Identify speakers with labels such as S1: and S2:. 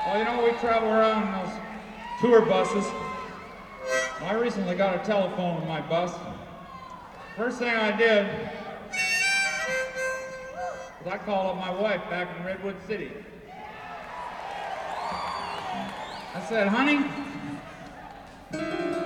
S1: Well, you know, we travel around in those tour buses. I recently got a telephone in my bus. First thing I did was I called up my wife back in Redwood City. I said, honey,